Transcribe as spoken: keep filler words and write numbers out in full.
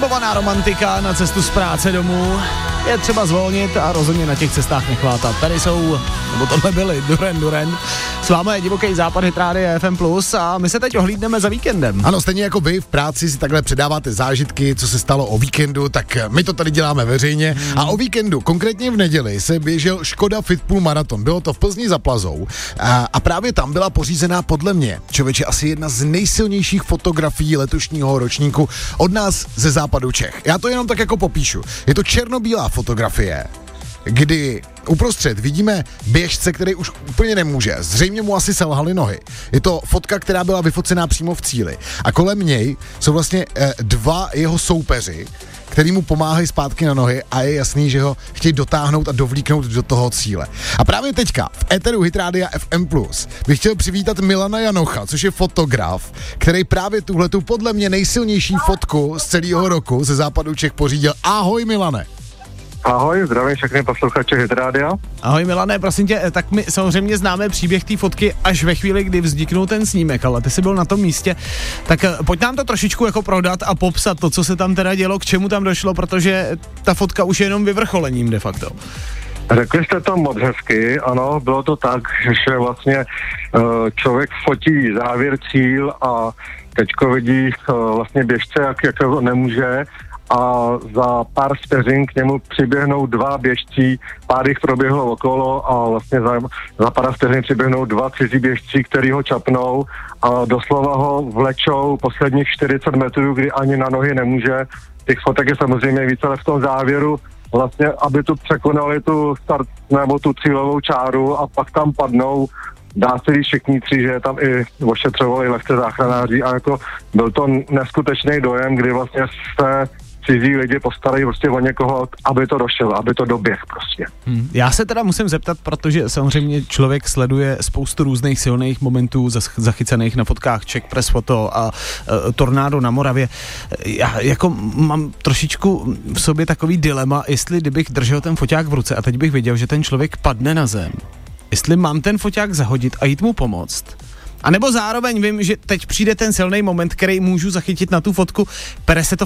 Bovaná romantika na cestu z práce domů. Je třeba zvolnit a rozhodně na těch cestách nechvátat. Tady jsou, nebo tohle byly, Duran Duran. S vámi je Divoký západ, Hit Radio F M plus, a my se teď ohlídneme za víkendem. Ano, stejně jako vy v práci si takhle předáváte zážitky, co se stalo o víkendu, tak my to tady děláme veřejně. Hmm. A o víkendu, konkrétně v neděli, se běžel Škoda Fitpool maraton. Bylo to v Plzni za Plazou a, a právě tam byla pořízená podle mě, člověče, asi jedna z nejsilnějších fotografií letošního ročníku od nás ze západu Čech. Já to jenom tak jako popíšu. Je to černobílá fotografie, kdy uprostřed vidíme běžce, který už úplně nemůže. Zřejmě mu asi selhaly nohy. Je to fotka, která byla vyfocená přímo v cíli. A kolem něj jsou vlastně eh, dva jeho soupeři, který mu pomáhají zpátky na nohy, a je jasný, že ho chtějí dotáhnout a dovlíknout do toho cíle. A právě teďka v éteru Hit Rádia F M plus bych chtěl přivítat Milana Janocha, což je fotograf, který právě tuhletu podle mě nejsilnější fotku z celého roku ze západu Čech pořídil. Ahoj, Milane. Ahoj, zdravím všechny posluchače Hit Rádia. Ahoj, Milane, prosím tě, tak my samozřejmě známe příběh té fotky až ve chvíli, kdy vzniknul ten snímek, ale ty jsi byl na tom místě, tak pojď nám to trošičku jako prodat a popsat to, co se tam teda dělo, k čemu tam došlo, protože ta fotka už je jenom vyvrcholením de facto. Řekli jste to moc hezky, ano, bylo to tak, že vlastně uh, člověk fotí závěr, cíl a teďko vidí uh, vlastně běžce, jak, jak to nemůže, a za pár vteřin k němu přiběhnou dva běžci, pár jich proběhlo okolo a vlastně za, za pár vteřin přiběhnou dva cizí běžci, který ho čapnou a doslova ho vlečou posledních čtyřicet metrů, kdy ani na nohy nemůže. Těch fotek je samozřejmě více, ale v tom závěru vlastně, aby tu překonali tu start nebo tu cílovou čáru a pak tam padnou. Dá se říct všichni tři, že tam i ošetřovali lehce záchranáři a jako byl to neskutečný dojem, kdy vlastně se cizí lidi postarají prostě o někoho, aby to došel, aby to doběh prostě. Hmm. Já se teda musím zeptat, protože samozřejmě člověk sleduje spoustu různých silných momentů zachycených na fotkách Czech Press Photo a uh, Tornádo na Moravě. Já jako mám trošičku v sobě takový dilema, jestli kdybych držel ten foťák v ruce a teď bych viděl, že ten člověk padne na zem, jestli mám ten foťák zahodit a jít mu pomoct. A nebo zároveň vím, že teď přijde ten silný moment, který můžu zachytit na tu fotku, pere se to